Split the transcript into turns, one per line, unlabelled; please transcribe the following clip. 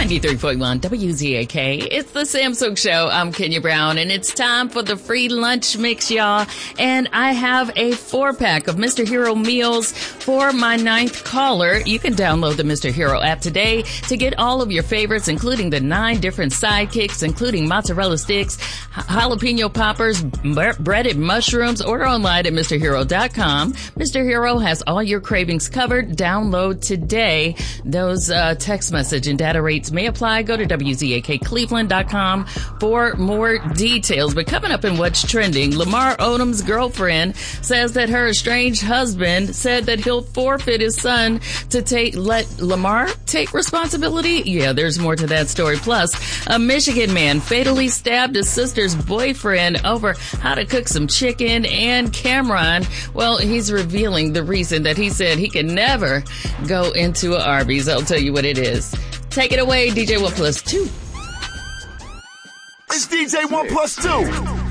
93.1 WZAK. It's the Samsung Show. I'm Kenya Brown, and it's time for the free lunch mix, y'all. And I have a 4-pack of Mr. Hero meals for my 9th caller. You can download the Mr. Hero app today to get all of your favorites, including the 9 different sidekicks, including mozzarella sticks, jalapeno poppers, breaded mushrooms. Order online at MrHero.com. Mr. Hero has all your cravings covered. Download today. Those text message and data rates may apply. Go to WZAKCleveland.com for more details. But coming up in what's trending, Lamar Odom's girlfriend says that her estranged husband said that he'll forfeit his son to let Lamar take responsibility. Yeah, there's more to that story. Plus, a Michigan man fatally stabbed his sister's boyfriend over how to cook some chicken, and Cameron, well, he's revealing the reason that he said he can never go into an Arby's. I'll tell you what it is. Take it away, DJ 1+2.
It's DJ 1+2.